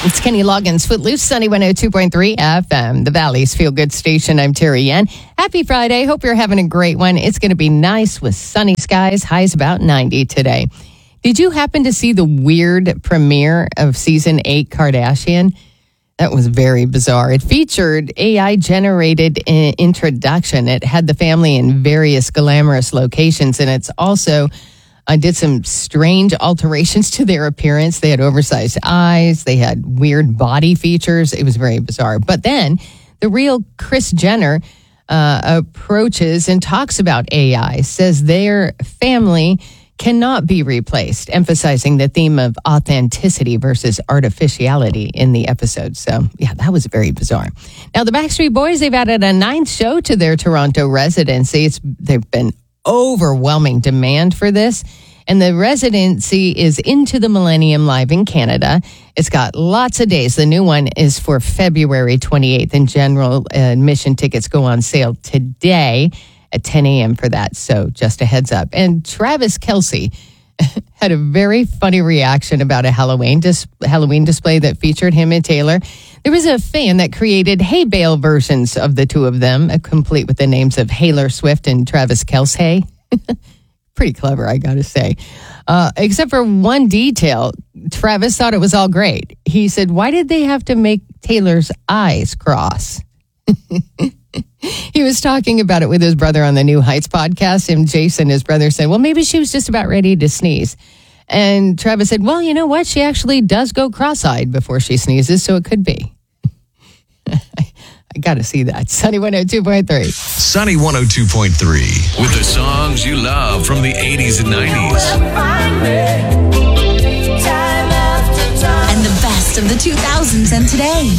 It's Kenny Loggins, Footloose, Sunny 102.3 FM, the Valley's feel-good station. I'm Terry Yen. Happy Friday. Hope you're having a great one. It's going to be nice with sunny skies, highs about 90 today. Did you happen to see the weird premiere of Season 8 Kardashian? That was very bizarre. It featured AI-generated introduction. It had the family in various glamorous locations, and it's also did some strange alterations to their appearance. They had oversized eyes. They had weird body features. It was very bizarre. But then the real Kris Jenner approaches and talks about AI, says their family cannot be replaced, emphasizing the theme of authenticity versus artificiality in the episode. So, yeah, that was very bizarre. Now, the Backstreet Boys, they've added a 9th show to their Toronto residency. They've been overwhelming demand for this. And the residency is Into the Millennium live in Canada. It's got lots of days. The new one is for February 28th, and general admission tickets go on sale today at 10 a.m. for that. So just a heads up. And Travis Kelce had a very funny reaction about a Halloween display that featured him and Taylor. There was a fan that created hay bale versions of the two of them, complete with the names of Taylor Swift and Travis Kelce. Pretty clever, I gotta say. Except for one detail, Travis thought it was all great. He said, why did they have to make Taylor's eyes cross? He was talking about it with his brother on the New Heights podcast, and Jason, his brother, said, well, maybe she was just about ready to sneeze. And Travis said, well, you know what? She actually does go cross-eyed before she sneezes, so it could be. I got to see that. Sunny 102.3. Sunny 102.3. With the songs you love from the 80s and 90s. And the best of the 2000s and today.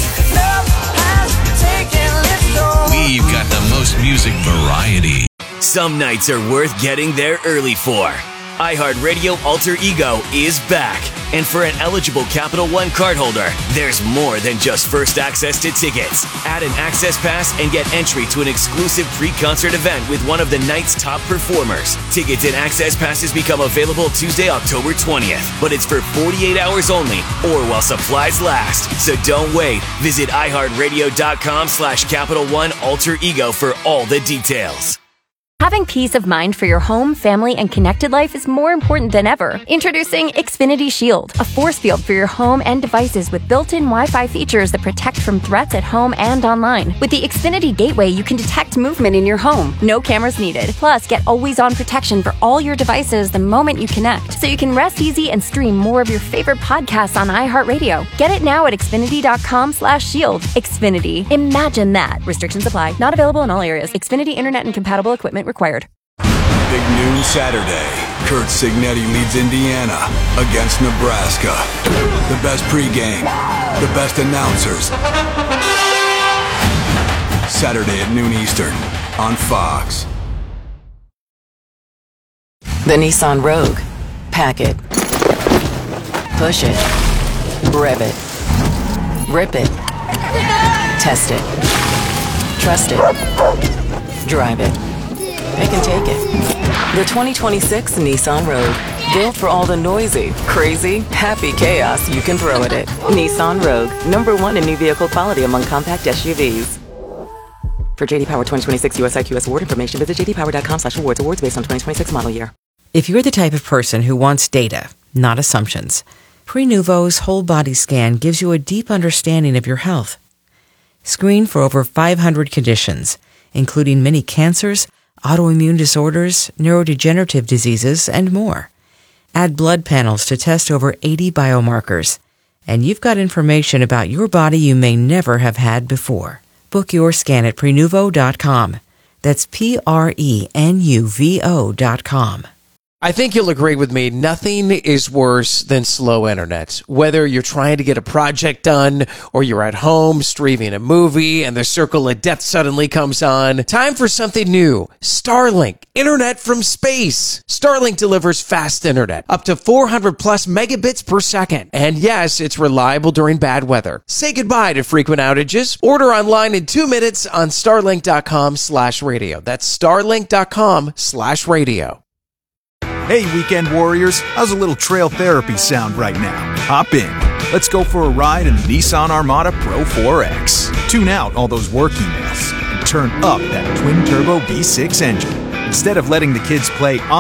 We've got the most music variety. Some nights are worth getting there early for. iHeartRadio Alter Ego is back. And for an eligible Capital One cardholder, there's more than just first access to tickets. Add an access pass and get entry to an exclusive pre-concert event with one of the night's top performers. Tickets and access passes become available Tuesday, October 20th. But it's for 48 hours only or while supplies last. So don't wait. Visit iHeartRadio.com/Capital One Alter Ego for all the details. Having peace of mind for your home, family, and connected life is more important than ever. Introducing Xfinity Shield, a force field for your home and devices with built-in Wi-Fi features that protect from threats at home and online. With the Xfinity Gateway, you can detect movement in your home. No cameras needed. Plus, get always-on protection for all your devices the moment you connect, so you can rest easy and stream more of your favorite podcasts on iHeartRadio. Get it now at Xfinity.com/shield. Xfinity. Imagine that. Restrictions apply. Not available in all areas. Xfinity Internet and compatible equipment required. Big noon Saturday. Kurt Signetti leads Indiana against Nebraska. The best pregame, the best announcers. Saturday at noon Eastern on Fox. The Nissan Rogue. Pack it. Push it. Rev it. Rip it. Test it. Trust it. Drive it. They can take it. The 2026 Nissan Rogue. Built for all the noisy, crazy, happy chaos you can throw at it. Nissan Rogue. #1 in new vehicle quality among compact SUVs. For J.D. Power 2026 US IQS award information, visit jdpower.com/awards. Awards based on 2026 model year. If you're the type of person who wants data, not assumptions, Prenuvo's whole body scan gives you a deep understanding of your health. Screen for over 500 conditions, including many cancers, autoimmune disorders, neurodegenerative diseases, and more. Add blood panels to test over 80 biomarkers. And you've got information about your body you may never have had before. Book your scan at Prenuvo.com. That's Prenuvo.com. I think you'll agree with me, nothing is worse than slow internet. Whether you're trying to get a project done or you're at home streaming a movie and the circle of death suddenly comes on, time for something new. Starlink, internet from space. Starlink delivers fast internet, up to 400 plus megabits per second. And yes, it's reliable during bad weather. Say goodbye to frequent outages. Order online in 2 minutes on starlink.com/radio. That's starlink.com/radio. Hey, weekend warriors, how's a little trail therapy sound right now? Hop in. Let's go for a ride in the Nissan Armada Pro 4X. Tune out all those work emails and turn up that twin-turbo V6 engine. Instead of letting the kids play